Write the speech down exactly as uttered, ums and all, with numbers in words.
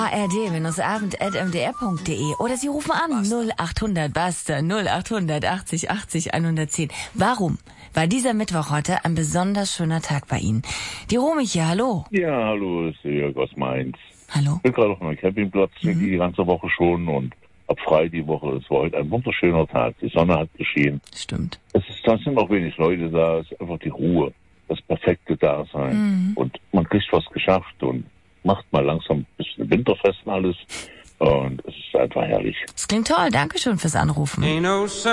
ard abend at m d r punkt d e oder Sie rufen an null achthundert Basta null achthundert achtzig achtzig hundertzehn. Warum war dieser Mittwoch heute ein besonders schöner Tag bei Ihnen? Die Romy hier, hallo. Ja, hallo, ist Jörg aus Mainz. Hallo. Ich bin gerade auf meinem Campingplatz mhm. die ganze Woche schon und ab frei die Woche. Es war heute ein wunderschöner Tag. Die Sonne hat geschienen. Stimmt. Es ist, da sind auch wenig Leute da. Es ist einfach die Ruhe, das perfekte Dasein. Mhm. Und man kriegt was geschafft und macht mal langsam ein bisschen Winterfest und alles. Und es ist einfach herrlich. Das klingt toll. Dankeschön fürs Anrufen.